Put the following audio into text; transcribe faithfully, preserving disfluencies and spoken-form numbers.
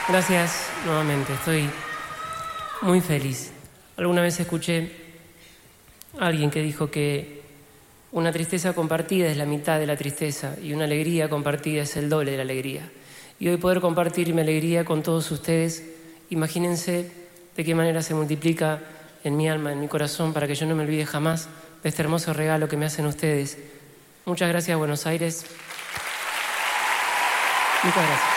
Gracias nuevamente, estoy muy feliz. Alguna vez escuché a alguien que dijo que una tristeza compartida es la mitad de la tristeza y una alegría compartida es el doble de la alegría. Y hoy poder compartir mi alegría con todos ustedes, imagínense de qué manera se multiplica en mi alma, en mi corazón, para que yo no me olvide jamás de este hermoso regalo que me hacen ustedes. Muchas gracias, Buenos Aires. Muchas gracias.